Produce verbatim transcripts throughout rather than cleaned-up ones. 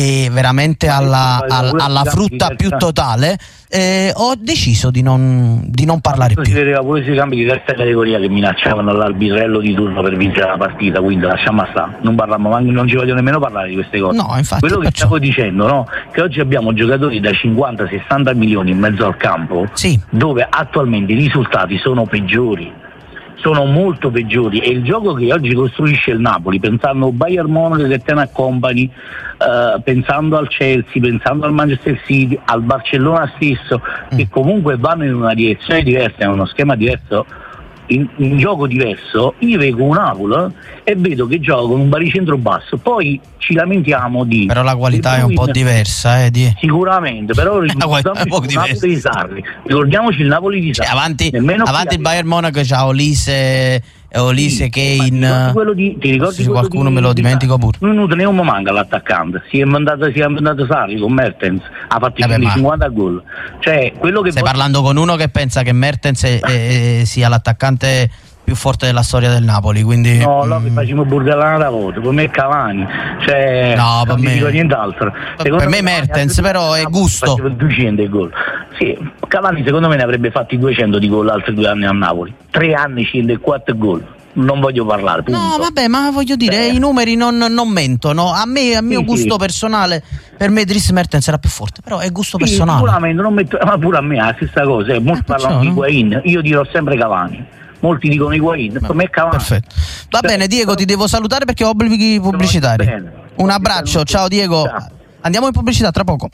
e veramente alla, alla, alla frutta più totale, eh, ho deciso di non, di non parlare più. Si vedeva pure sui cambi di terza categoria che minacciavano l'arbiterello di turno per vincere la partita, quindi lasciamo stare, non parliamo, non ci voglio nemmeno parlare di queste cose. No, infatti, quello che faccio... stavo dicendo, no? Che oggi abbiamo giocatori da cinquanta sessanta milioni in mezzo al campo, sì, dove attualmente i risultati sono peggiori. Sono molto peggiori, e il gioco che oggi costruisce il Napoli, pensando al Bayern Monaco che tiene a company, uh, pensando al Chelsea, pensando al Manchester City, al Barcellona stesso, mm. che comunque vanno in una direzione diversa, in uno schema diverso, in un gioco diverso. Io vedo un Napoli e vedo che gioca con un baricentro basso, poi ci lamentiamo di... Però la qualità è un po' diversa, eh, di... Sicuramente, però ricordiamoci il Napoli di Sarri, ricordiamoci il Napoli di Sarri. Cioè, avanti avanti il Bayern Monaco c'ha Olise, Olise, sì, Kane, quello di, ti ricordi se qualcuno di, me lo dimentico pure. Non minuto ne un manca l'attaccante, si è mandato, si è mandato Sarri con Mertens, ha fatto eh cinquanta gol. Cioè, quello che stai poi... parlando con uno che pensa che Mertens è, è, sia l'attaccante più forte della storia del Napoli, quindi no, no, che facciamo burdellare da voto, per me è Cavani, cioè no, per non me dico nient'altro. Per me, me Mertens però è gusto. duecento gol. Sì, Cavani secondo me ne avrebbe fatti duecento di gol altri due anni a Napoli. Tre anni centoquattro gol. Non voglio parlare, punto. No, vabbè, ma voglio dire, eh. i numeri non, non mentono. A me, a mio sì, gusto sì. personale, per me Dries Mertens era più forte, però è gusto sì, personale. Sicuramente, non metto, ma pure a me è la stessa cosa. Molti eh, parlano di Higuain, io dirò sempre Cavani. Molti dicono Higuain, per me è Cavani. Perfetto. Va cioè, bene, Diego, ti devo salutare perché ho obblighi pubblicitari. Un abbraccio, ciao Diego. Ciao. Andiamo in pubblicità tra poco.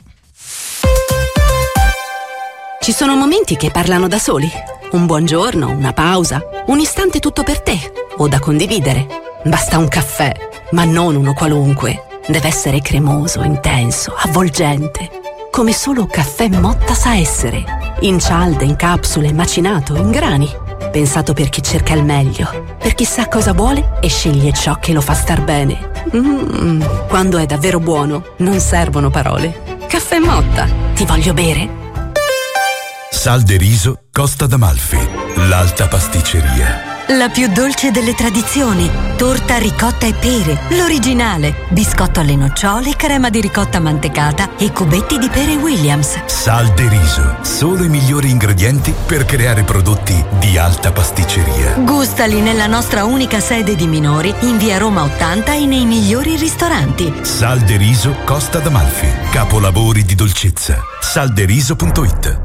Ci sono momenti che parlano da soli. Un buongiorno, una pausa, un istante tutto per te o da condividere. Basta un caffè, ma non uno qualunque. Deve essere cremoso, intenso, avvolgente. Come solo Caffè Motta sa essere. In cialde, in capsule, macinato, in grani. Pensato per chi cerca il meglio, per chi sa cosa vuole e sceglie ciò che lo fa star bene. Mm, quando è davvero buono, non servono parole. Caffè Motta, ti voglio bere. Sal de Riso Costa d'Amalfi, l'alta pasticceria. La più dolce delle tradizioni, torta ricotta e pere, l'originale, biscotto alle nocciole, crema di ricotta mantecata e cubetti di pere Williams. Sal de Riso, solo i migliori ingredienti per creare prodotti di alta pasticceria. Gustali nella nostra unica sede di Minori, in via Roma ottanta e nei migliori ristoranti. Sal de Riso Costa d'Amalfi, capolavori di dolcezza. salderiso punto it.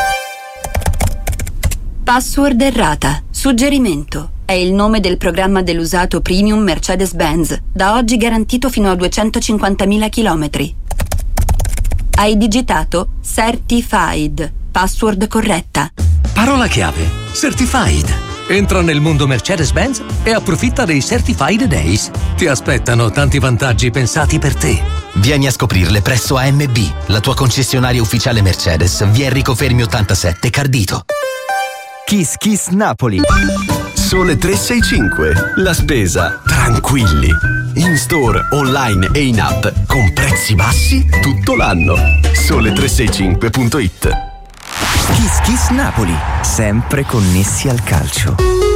Password errata. Suggerimento. È il nome del programma dell'usato premium Mercedes-Benz, da oggi garantito fino a duecentocinquantamila chilometri. Hai digitato Certified. Password corretta. Parola chiave. Certified. Entra nel mondo Mercedes-Benz e approfitta dei Certified Days. Ti aspettano tanti vantaggi pensati per te. Vieni a scoprirle presso A M B, la tua concessionaria ufficiale Mercedes, via Enrico Fermi ottantasette, Cardito. Kiss Kiss Napoli. Sole tre sei cinque. La spesa tranquilli. In store, online e in app con prezzi bassi tutto l'anno. sole tre sei cinque punto it. Kiss Kiss Napoli, sempre connessi al calcio.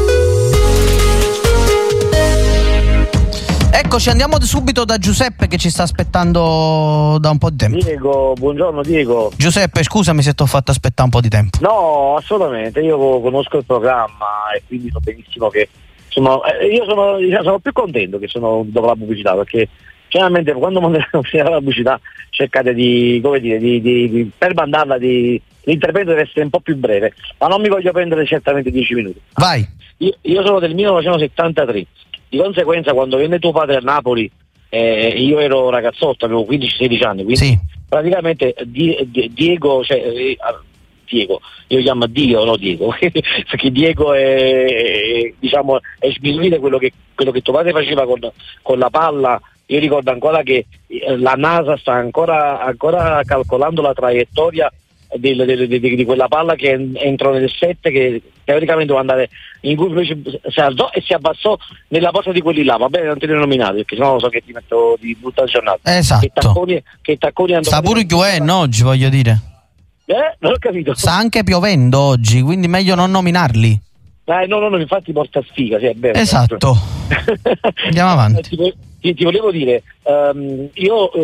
Eccoci, andiamo subito da Giuseppe che ci sta aspettando da un po' di tempo. Diego, buongiorno Diego. Giuseppe, scusami se ti ho fatto aspettare un po' di tempo. No, assolutamente, io conosco il programma e quindi so benissimo che insomma, io sono, sono più contento che sono dopo la pubblicità, perché generalmente quando finire la pubblicità cercate di, come dire, di, di, di per mandarla di, l'intervento deve essere un po' più breve, ma non mi voglio prendere certamente dieci minuti. Vai. Io, io sono del millenovecentosettantatré. Di conseguenza, quando venne tuo padre a Napoli, eh, io ero ragazzotto, avevo quindici sedici anni, quindi sì. praticamente di, di, Diego, cioè eh, Diego, io lo chiamo Dio, no Diego, perché Diego è, è diciamo è sminuire quello che quello che tuo padre faceva con, con la palla. Io ricordo ancora che eh, la NASA sta ancora ancora calcolando la traiettoria Del, del, di, di quella palla che entrò nel sette, che teoricamente doveva andare, in cui invece si alzò e si abbassò nella posta di quelli là, va bene, non te li ho nominati perché sennò so che ti metto di brutta giornata. Esatto. Che tacconi, che tacconi sta pure piovendo oggi, voglio dire. Eh? Non ho capito. Sta anche piovendo oggi, quindi meglio non nominarli. Eh, no, no, no, infatti porta sfiga, sì, è vero. Esatto. Andiamo avanti. ti, ti, ti volevo dire, um, io